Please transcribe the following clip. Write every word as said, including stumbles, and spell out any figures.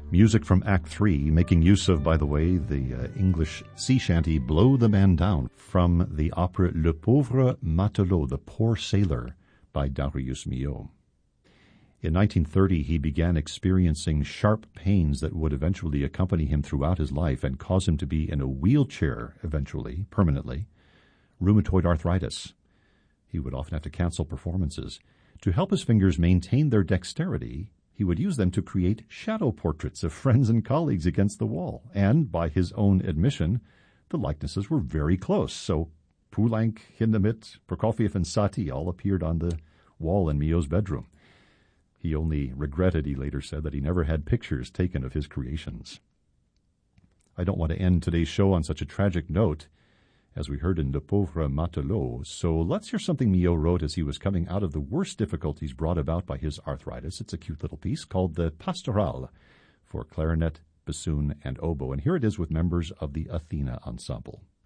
Music from Act Three, making use of, by the way, the uh, English sea shanty Blow the Man Down from the opera Le Pauvre Matelot, The Poor Sailor, by Darius Milhaud. In nineteen thirty, he began experiencing sharp pains that would eventually accompany him throughout his life and cause him to be in a wheelchair eventually, permanently. Rheumatoid arthritis. He would often have to cancel performances. To help his fingers maintain their dexterity, he would use them to create shadow portraits of friends and colleagues against the wall. And, by his own admission, the likenesses were very close. So Poulenc, Hindemith, Prokofiev, and Satie all appeared on the wall in Milhaud's bedroom. He only regretted, he later said, that he never had pictures taken of his creations. I don't want to end today's show on such a tragic note, as we heard in Le Pauvre Matelot, so let's hear something Milhaud wrote as he was coming out of the worst difficulties brought about by his arthritis. It's a cute little piece called the Pastorale for clarinet, bassoon, and oboe, and here it is with members of the Athena Ensemble.